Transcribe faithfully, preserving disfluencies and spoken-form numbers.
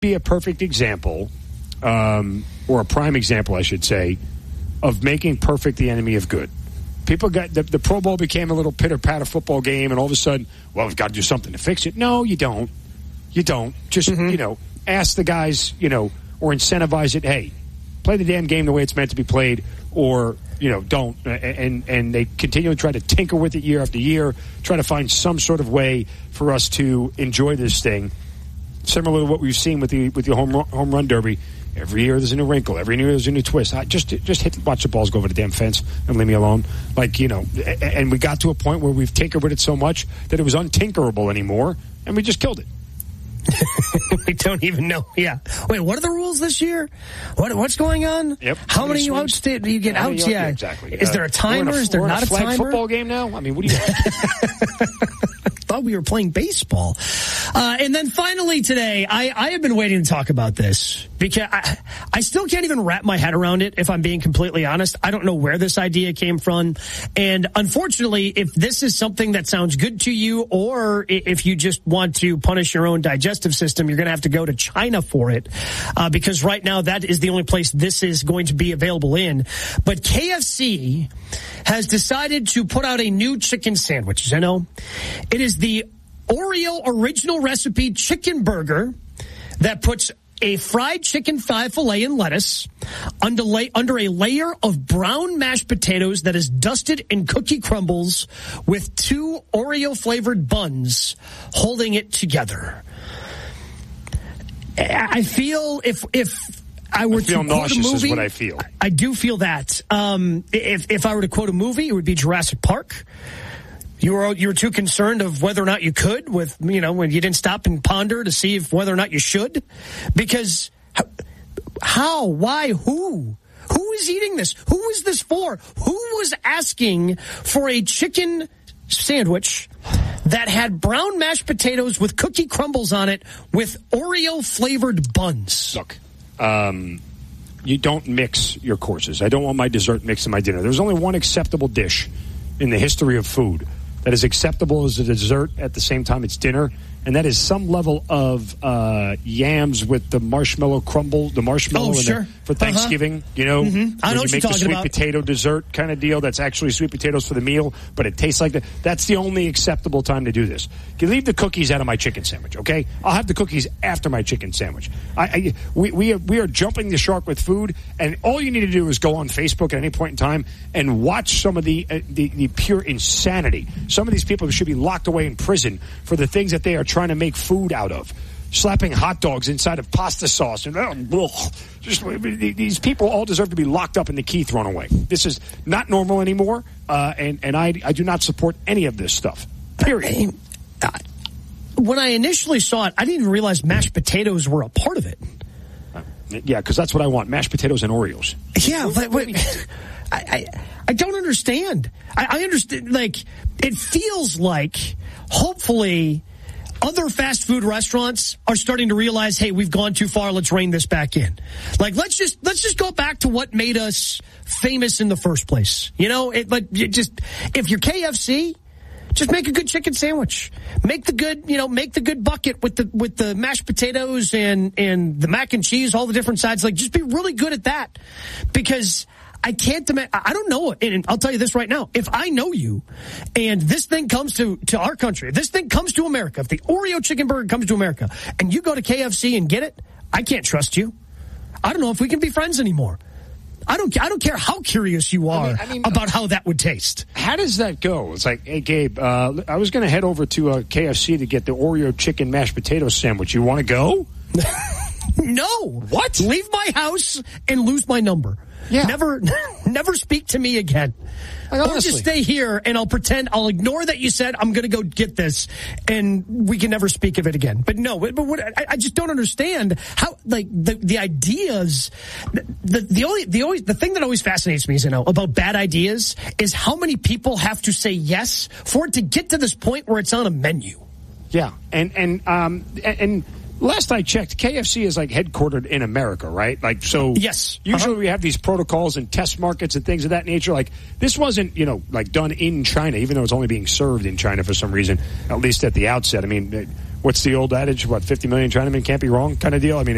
be a perfect example, um, or a prime example, I should say, of making perfect the enemy of good. People got the, the Pro Bowl became a little pitter-patter football game, and all of a sudden, well, we've got to do something to fix it. No, you don't. You don't. Just, mm-hmm. you know, ask the guys, you know, or incentivize it. Hey, play the damn game the way it's meant to be played, or, you know, don't. And, and they continue to try to tinker with it year after year, try to find some sort of way for us to enjoy this thing. Similar to what we've seen with the with the home run, home run derby. Every year there's a new wrinkle. Every year there's a new twist. I just just hit, watch the balls go over the damn fence and leave me alone. Like, you know, and we got to a point where we've tinkered with it so much that it was untinkerable anymore, and we just killed it. We don't even know. Yeah. Wait, what are the rules this year? What What's going on? Yep. How, How many you outs do you get outs? Yeah, exactly. Is there a timer? Uh, Is there not a, a flag timer? Football game now? I mean, what do you? Thought we were playing baseball. Uh, and then finally today, I, I have been waiting to talk about this because I, I still can't even wrap my head around it, if I'm being completely honest. I don't know where this idea came from. And unfortunately, if this is something that sounds good to you, or if you just want to punish your own digestive system, you're going to have to go to China for it. Uh, because right now, that is the only place this is going to be available in. But K F C has decided to put out a new chicken sandwich. You know, it is the Oreo original recipe chicken burger that puts a fried chicken thigh fillet and lettuce under, la- under a layer of brown mashed potatoes that is dusted in cookie crumbles with two Oreo-flavored buns holding it together. I feel if if I were I feel to quote nauseous a movie, is what I feel. I do feel that. Um, if if I were to quote a movie, it would be Jurassic Park. You were you were too concerned of whether or not you could, with you know when you didn't stop and ponder to see if whether or not you should, because how, why, who, who is eating this? Who is this for? Who was asking for a chicken sandwich that had brown mashed potatoes with cookie crumbles on it with Oreo flavored buns? Look, um, you don't mix your courses. I don't want my dessert mixed in my dinner. There's only one acceptable dish in the history of food that is acceptable as a dessert at the same time it's dinner, and that is some level of uh, yams with the marshmallow crumble, the marshmallow oh, in sure. the, for Thanksgiving, uh-huh. you know, mm-hmm. I know when what you make you're the sweet about. potato dessert kind of deal that's actually sweet potatoes for the meal, but it tastes like that. That's the only acceptable time to do this. You leave the cookies out of my chicken sandwich, okay? I'll have the cookies after my chicken sandwich. I, I, we, we, are, we are jumping the shark with food, and all you need to do is go on Facebook at any point in time and watch some of the, uh, the, the pure insanity. Some of these people should be locked away in prison for the things that they are trying to make food out of. Slapping hot dogs inside of pasta sauce. and oh, just These people all deserve to be locked up and the key thrown away. This is not normal anymore, uh, and, and I, I do not support any of this stuff. Period. Uh, when I initially saw it, I didn't even realize mashed potatoes were a part of it. Uh, yeah, because that's what I want, mashed potatoes and Oreos. Yeah, but wait, I, I, I don't understand. I, I understand, like, it feels like, hopefully, other fast food restaurants are starting to realize, hey, we've gone too far. Let's rein this back in. Like, let's just let's just go back to what made us famous in the first place. You know, it, but you just if you're K F C, just make a good chicken sandwich. Make the good, you know, make the good bucket with the with the mashed potatoes and and the mac and cheese, all the different sides. Like, just be really good at that, because I can't demand, I don't know, and I'll tell you this right now. If I know you, and this thing comes to, to our country, if this thing comes to America, if the Oreo chicken burger comes to America, and you go to K F C and get it, I can't trust you. I don't know if we can be friends anymore. I don't, I don't care how curious you are I mean, I mean, about how that would taste. How does that go? It's like, hey, Gabe, uh, I was going to head over to uh, K F C to get the Oreo chicken mashed potato sandwich. You want to go? No. What? Leave my house and lose my number. Yeah. Never, never speak to me again. Like, or just stay here, and I'll pretend, I'll ignore that you said I'm going to go get this, and we can never speak of it again. But no, but what, I, I just don't understand how, like, the the ideas, the, the the only the always the thing that always fascinates me is, you know, about bad ideas is how many people have to say yes for it to get to this point where it's on a menu. Yeah, and and um and. and last I checked, K F C is like headquartered in America, right? Like, so yes. Usually uh-huh. we have these protocols and test markets and things of that nature. Like, this wasn't, you know, like done in China, even though it's only being served in China for some reason, at least at the outset. I mean, what's the old adage? What, fifty million Chinamen can't be wrong kind of deal? I mean,